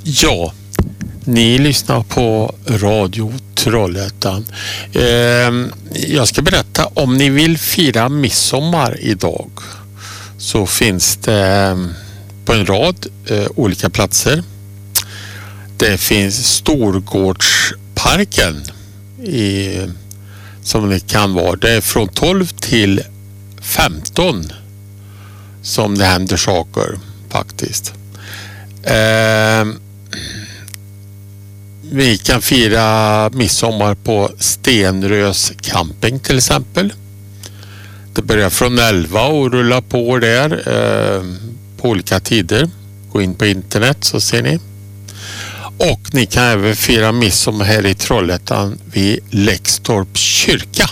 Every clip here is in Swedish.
Ja, ni lyssnar på Radio Trollhättan. Jag ska berätta, om ni vill fira midsommar idag så finns det på en rad olika platser. Det finns Storgårdsparken som det kan vara. Det är från 12 till 15 som det händer saker faktiskt. Vi kan fira midsommar på Stenrös camping till exempel. Det börjar från 11 och rullar på där på olika tider. Gå in på internet så ser ni. Och ni kan även fira midsommar här i Trollhättan vid Läxtorps kyrka.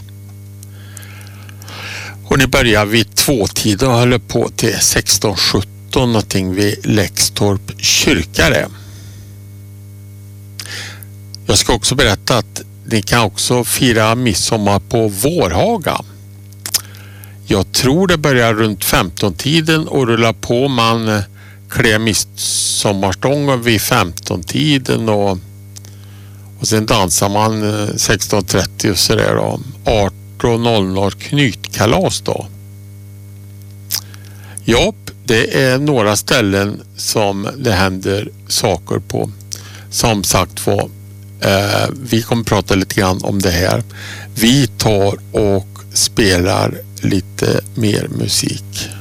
Och ni börjar vid 2-tiden och håller på till 16-17 någonting vid Läxtorp kyrka det. Jag ska också berätta att ni kan också fira midsommar på Vårhaga. Jag tror det börjar runt 15-tiden och rullar på. Man klär midsommarstången vid 15-tiden och sen dansar man 16:30 och sådär då. 18:00 knytkalas då. Ja, det är några ställen som det händer saker på. Som sagt var, vi kommer prata lite grann om det här. Vi tar och spelar lite mer musik.